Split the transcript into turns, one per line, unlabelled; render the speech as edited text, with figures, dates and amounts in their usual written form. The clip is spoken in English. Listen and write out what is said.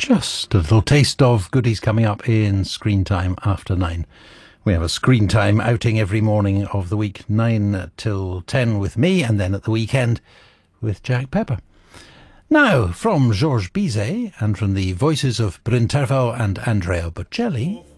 Just a little taste of goodies coming up in Screen Time after 9. We have a Screen Time outing every morning of the week, 9 till 10 with me, and then at the weekend with Jack Pepper. Now, from Georges Bizet and from the voices of Bryn Terfel and Andrea Bocelli,